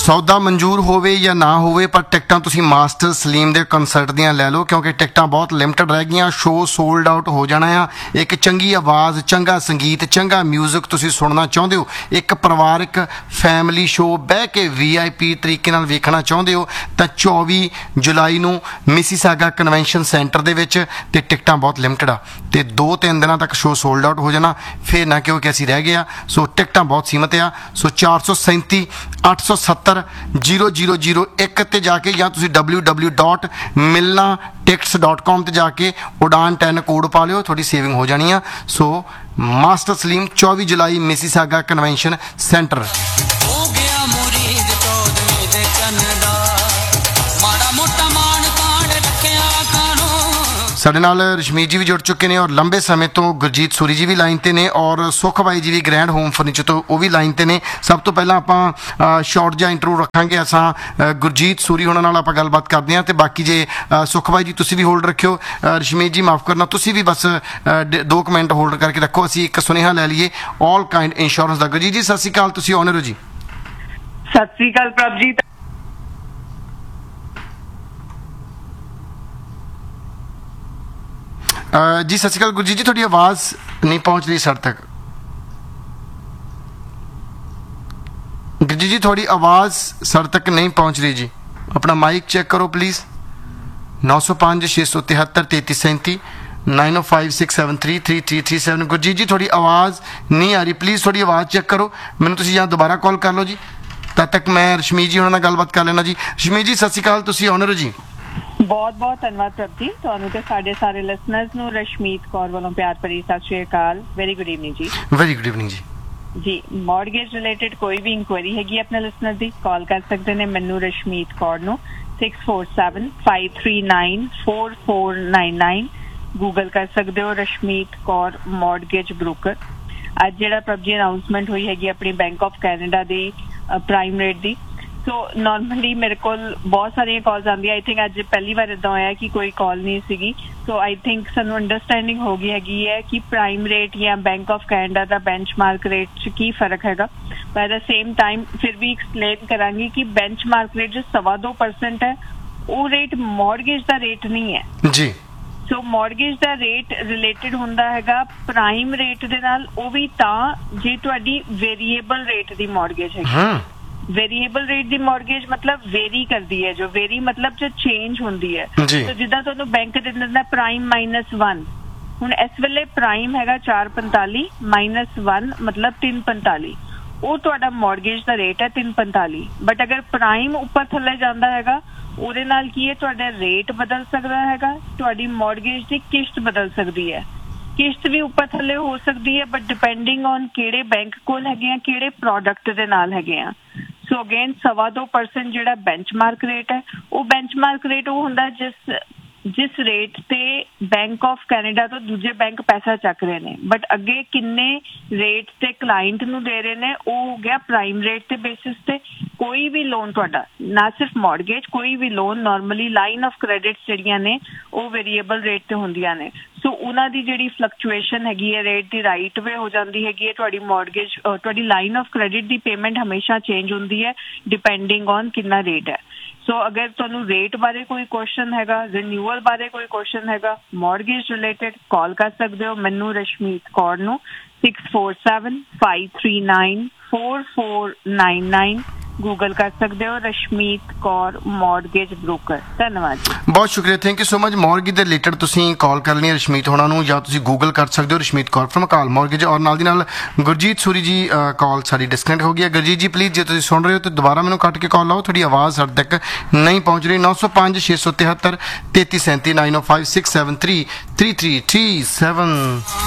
सौदा मंजूर होवे या ना होवे पर टिकटां तुसीं मास्टर सलीम दे कंसर्ट दियां लै लो क्योंकि टिकटां बहुत लिमिटेड रह गईयां। शो सोल्ड आउट हो जाना आ। एक चंगी आवाज़, चंगा संगीत, चंगा म्यूजिक तुसीं सुनना चाहुंदे हो, एक परिवारिक फैमिली शो बह के VIP तरीके नाल वेखना चाहुंदे हो तां 24 जुलाई नूं मिसीसागा कन्वेंशन सेंटर दे विच ते टिकटां बहुत लिमिटेड आ ते 2-3 दिनां तक शो सोल्ड आउट हो जाना। फिर ना क्योंकि असीं रह गए आ। सो टिकटां बहुत सीमित आ। सो 437 870 0001 ते जाके या तुसीं www.milnatickets.com ते जाके उड़ान 10 कोड पा लियो, थोड़ी सेविंग हो जानी है। सो मास्टर सलीम 24 जुलाई मिसीसागा कन्वेंशन सेंटर। साडे नाल रशमीत जी भी जुड़ चुके हैं और लंबे समय तो गुरजीत सूरी जी भी लाइन ते ने और सुख भाई जी भी ग्रैंड होम फर्नीचर तो वो भी लाइन ते ने। सब तो पहला आपां शॉर्ट जिहा इंटरव्यू रखांगे। असां गुरजीत सूरी होना नाल आपां गलबात करदे हां ते बाकी जे सुख भाई जी तुसीं भी होल्ड रखियो। रशमीत जी माफ़ करना, तुसीं भी बस 2 मिनट होल्ड करके रखो। असीं एक सुनेहा लै लईए ऑल काइंड इंश्योरेंस दा। गुरजीत जी सत श्री अकाल, तुसीं ऑनर हो जी। सत श्री अकाल प्रभजीत। जी सत श्री अकाल गुरजीत जी, थोड़ी आवाज़ नहीं पहुंच रही सर तक। गुरजीत जी थोड़ी आवाज़ सर तक नहीं पहुंच रही जी, अपना माइक चेक करो प्लीज़। 905 673 3337 9056733337। गुरजीत जी थोड़ी आवाज़ नहीं आ रही, प्लीज़ थोड़ी आवाज़ चेक करो। मैंने तुसीं यहाँ दोबारा कॉल कर लो जी, तब तक मैं रशमीत जी होना नाल गलबात कर लेना जी। रशमीत जी सत श्री अकाल, तुसीं ऑनर हो जी। बहुत बहुत धन्यवाद प्रभजीत, ਤੁਹਾਨੂੰ ਤੇ ਸਾਡੇ ਸਾਰੇ ਲਿਸਨਰਸ ਨੂੰ ਰਸ਼ਮੀਤ ਕੌਰ ਵੱਲੋਂ ਪਿਆਰ ਭਰੀ ਸਤਿ ਸ਼੍ਰੀ ਅਕਾਲ। ਵੈਰੀ ਗੁੱਡ ਈਵਨਿੰਗ ਜੀ। ਵੈਰੀ ਗੁੱਡ ਈਵਨਿੰਗ ਜੀ। ਜੀ ਮੌਰਗੇਜ ਰਿਲੇਟਡ ਕੋਈ ਵੀ ਇਨਕੁਆਇਰੀ ਹੈਗੀ ਆਪਣੇ ਲਿਸਨਰ ਦੀ, ਕਾਲ ਕਰ ਸਕਦੇ ਨੇ ਮੈਨੂੰ ਰਸ਼ਮੀਤ ਕੌਰ ਨੂੰ 6475394499। ਗੂਗਲ ਕਰ ਸਕਦੇ ਹੋ ਰਸ਼ਮੀਤ ਕੌਰ ਮੌਰਗੇਜ ਬ੍ਰੋਕਰ। ਅੱਜ ਜਿਹੜਾ ਪ੍ਰਭਜੀ ਅਨਾਉਂਸਮੈਂਟ ਹੋਈ ਹੈਗੀ ਆਪਣੀ bank of Canada the prime rate the. So normally ਮੇਰੇ ਕੋਲ ਬਹੁਤ ਸਾਰੀਆਂ ਕਾਲਸ ਆਉਂਦੀਆਂ। ਆਈ ਥਿੰਕ ਅੱਜ ਪਹਿਲੀ ਵਾਰ ਇੱਦਾਂ ਹੋਇਆ ਕਿ ਕੋਈ ਕਾਲ ਨਹੀਂ ਸੀਗੀ। ਸੋ ਆਈ ਥਿੰਕ ਸਾਨੂੰ ਅੰਡਰਸਟੈਂਡਿੰਗ ਹੋ ਗਈ ਹੈਗੀ ਹੈ ਕਿ ਪ੍ਰਾਈਮ ਰੇਟ ਜਾਂ bank of Canada the benchmark rate 'ਚ ਕੀ ਫਰਕ ਹੈਗਾ। ਪਰ ਐਟ ਦ ਸੇਮ ਟਾਈਮ ਫਿਰ ਵੀ ਐਕਸਪਲੇਨ ਕਰਾਂਗੀ ਕਿ ਬੈਂਚਮਾਰਕ ਰੇਟ ਜੋ 2.25% ਹੈ ਉਹ ਰੇਟ ਮੌਰਗੇਜ ਦਾ ਰੇਟ ਨਹੀਂ ਹੈ ਜੀ। ਸੋ ਮੌਰਗੇਜ ਦਾ ਰੇਟ ਰਿਲੇਟਡ ਹੁੰਦਾ ਹੈਗਾ ਪ੍ਰਾਈਮ ਰੇਟ ਦੇ ਨਾਲ, ਉਹ ਵੀ ਤਾਂ ਜੇ ਤੁਹਾਡੀ ਵੇਰੀਏਬਲ ਰੇਟ ਦੀ ਮੌਰਗੇਜ ਹੈਗੀ। वेरिएबल रेट दी मॉर्गेज मतलब वेरी करती है, जो वेरी मतलब जो चेंज होती है। तो जिदा तुहानू बैंक दे दिंदा प्राइम -1, हुण इस वेले प्राइम हैगा 4.45 -1 मतलब 3.45, वो तुहाडा मॉर्गेज दा रेट है 3.45। बट अगर प्राइम उपर थल्ले जांदा हैगा ਉਹਦੇ ਨਾਲ ਕੀ ਹੈ ਤੁਹਾਡਾ ਰੇਟ ਬਦਲ ਸਕਦਾ ਹੈਗਾ, ਤੁਹਾਡੀ ਮੌਰਗੇਜ ਦੀ ਕਿਸ਼ਤ ਬਦਲ ਸਕਦੀ ਹੈ। ਕਿਸ਼ਤ ਵੀ ਉੱਪਰ ਥੱਲੇ ਹੋ ਸਕਦੀ ਹੈ ਬਟ ਡਿਪੈਂਡਿੰਗ ਔਨ ਕਿਹੜੇ ਬੈਂਕ ਕੋਲ ਹੈਗੇ ਆ, ਕਿਹੜੇ ਪ੍ਰੋਡਕਟ ਦੇ ਨਾਲ ਹੈਗੇ ਆ। ਸੋ ਅਗੇਨ 2.25% ਜਿਹੜਾ ਬੈਂਚਮਾਰਕ ਰੇਟ ਹੈ ਉਹ ਬੈਂਚਮਾਰਕ ਰੇਟ ਉਹ ਹੁੰਦਾ ਜਿਸ ਰੇਟ ਤੇ ਬੈਂਕ ਆਫ ਕੈਨੇਡਾ ਤੋਂ ਦੂਜੇ ਬੈਂਕ ਪੈਸਾ ਚੱਕ ਰਹੇ ਨੇ, ਬਟ ਅੱਗੇ ਕਿੰਨੇ ਰੇਟ ਤੇ ਕਲਾਇੰਟ ਨੂੰ ਦੇ ਰਹੇ ਨੇ ਉਹ ਹੋ ਗਿਆ ਪ੍ਰਾਈਮ ਰੇਟ ਤੇ ਬੇਸਿਸ ਤੇ। ਕੋਈ ਵੀ ਲੋਨ ਤੁਹਾਡਾ, ਨਾ ਸਿਰਫ ਮੌਰਗੇਜ, ਕੋਈ ਵੀ loan normally line of credits ਜਿਹੜੀਆਂ ਨੇ ਉਹ ਵੇਰੀਏਬਲ ਰੇਟ ਤੇ ਹੁੰਦੀਆਂ ਨੇ। ਸੋ ਉਹਨਾਂ ਦੀ ਜਿਹੜੀ ਫਲਕਚੁਏਸ਼ਨ ਹੈਗੀ ਹੈ ਰੇਟ ਦੀ ਰਾਈਟ ਵੇ ਹੋ ਜਾਂਦੀ ਹੈਗੀ ਹੈ। ਤੁਹਾਡੀ ਮੌਰਗੇਜ, ਤੁਹਾਡੀ line of credit the payment ਹਮੇਸ਼ਾ ਚੇਂਜ ਹੁੰਦੀ ਹੈ ਡਿਪੈਂਡਿੰਗ ਔਨ ਕਿੰਨਾ ਰੇਟ ਹੈ। ਸੋ ਅਗਰ ਤੁਹਾਨੂੰ ਰੇਟ ਬਾਰੇ ਕੋਈ ਕੁਐਸਚਨ ਹੈਗਾ, ਰਿਨਿਊਅਲ ਬਾਰੇ ਕੋਈ ਕੁਐਸਚਨ ਹੈਗਾ, ਮੌਰਗੇਜ ਰਿਲੇਟਡ, ਕਾਲ ਕਰ ਸਕਦੇ ਹੋ ਮੈਨੂੰ ਰਸ਼ਮੀਤ ਕੌਰ ਨੂੰ 6475394499। गूगल कर सकते हो रशमीत कौर मॉर्गेज ब्रोकर। धन्यवाद जी, बहुत शुक्रिया, thank you so much. Mortgage ਦੇ ਰਿਲੇਟਡ ਤੁਸੀਂ ਕਾਲ ਕਰਨੀ ਹੈ ਰਸ਼ਮੀਤ ਹੋਣਾ ਨੂੰ ਜਾਂ ਤੁਸੀਂ ਗੂਗਲ ਕਰ ਸਕਦੇ ਹੋ ਰਸ਼ਮੀਤ ਕੌਰ ਫਰਮ ਕਾਲ ਮੌਰਗੇਜ। ਔਰ ਨਾਲ ਦੀ ਨਾਲ ਗੁਰਜੀਤ ਸੂਰੀ ਜੀ ਕਾਲ ਸਾਡੀ ਡਿਸਕਨੈਕਟ ਹੋ ਗਈ ਹੈ। ਗੁਰਜੀਤ ਜੀ ਪਲੀਜ਼ ਜੇ ਤੁਸੀਂ ਸੁਣ ਰਹੇ ਹੋ ਤਾਂ ਦੁਬਾਰਾ ਮੈਨੂੰ ਕੱਟ ਕੇ ਕਾਲ ਲਾਓ, ਤੁਹਾਡੀ ਆਵਾਜ਼ ਸਾਡੇ ਤੱਕ ਨਹੀਂ ਪਹੁੰਚ ਰਹੀ। 905 673 3337 905 673 3337।